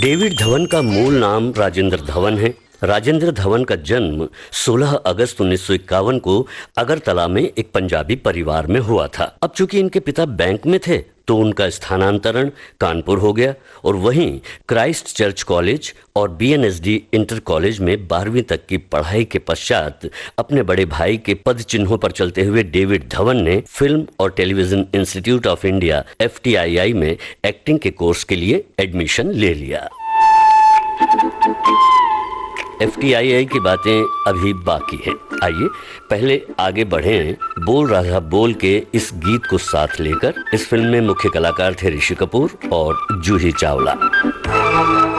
David Dhawan का मूल नाम राजेंद्र धवन है। राजेंद्र धवन का जन्म 16 अगस्त 1951 को अगरतला में एक पंजाबी परिवार में हुआ था। अब चूंकि इनके पिता बैंक में थे तो उनका स्थानांतरण कानपुर हो गया और वहीं क्राइस्ट चर्च कॉलेज और बीएनएसडी इंटर कॉलेज में 12वीं तक की पढ़ाई के पश्चात अपने बड़े भाई के पद चिन्हों पर चलते हुए डेविड धवन ने फिल्म और television institute of India FTII में एक्टिंग के कोर्स के लिए एडमिशन ले लिया। FTII की बातें अभी बाकी है। आइए पहले आगे बढ़ें बोल रहा बोल के इस गीत को साथ लेकर। इस फिल्म में मुख्य कलाकार थे ऋषि कपूर और जूही चावला।